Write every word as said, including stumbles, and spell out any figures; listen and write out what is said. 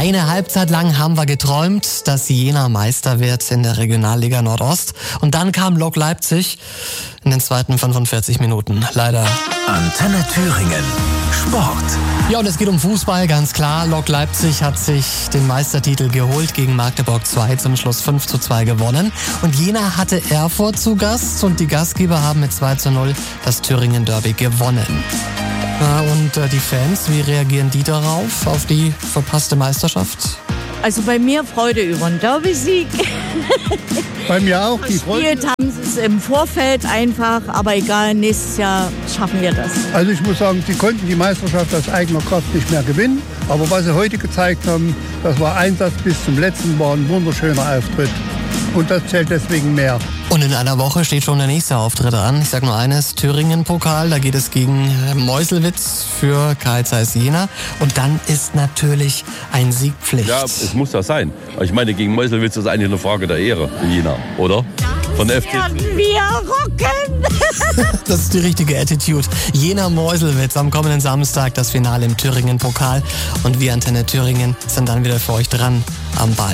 Eine Halbzeit lang haben wir geträumt, dass Jena Meister wird in der Regionalliga Nordost. Und dann kam Lok Leipzig in den zweiten fünfundvierzig Minuten. Leider. Antenne Thüringen. Sport. Ja, und es geht um Fußball, ganz klar. Lok Leipzig hat sich den Meistertitel geholt, gegen Magdeburg zwei zum Schluss fünf zu zwei gewonnen. Und Jena hatte Erfurt zu Gast und die Gastgeber haben mit zwei zu null das Thüringen Derby gewonnen. Ja, und äh, die Fans, wie reagieren die darauf, auf die verpasste Meisterschaft? Also bei mir Freude über den Derby-Sieg. Bei mir auch. Die Freude. Gespielt haben sie es im Vorfeld einfach, aber egal, nächstes Jahr schaffen wir das. Also ich muss sagen, sie konnten die Meisterschaft aus eigener Kraft nicht mehr gewinnen. Aber was sie heute gezeigt haben, das war Einsatz bis zum letzten, war ein wunderschöner Auftritt. Und das zählt deswegen mehr. Und in einer Woche steht schon der nächste Auftritt an. Ich sag nur eines, Thüringen-Pokal, da geht es gegen Meuselwitz für K S H Jena. Und dann ist natürlich ein Sieg Pflicht. Ja, es muss das sein. Ich meine, gegen Meuselwitz ist eigentlich eine Frage der Ehre in Jena, oder? Von der F C. Wir rocken! Das ist die richtige Attitude. Jena-Meuselwitz am kommenden Samstag, das Finale im Thüringen-Pokal. Und wir, Antenne Thüringen, sind dann wieder für euch dran am Ball.